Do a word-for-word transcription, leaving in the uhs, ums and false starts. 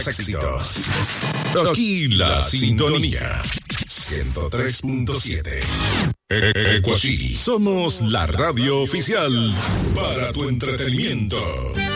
los éxitos. Aquí la sintonía. ciento tres punto siete. Ecuasí. Somos la radio oficial para tu entretenimiento.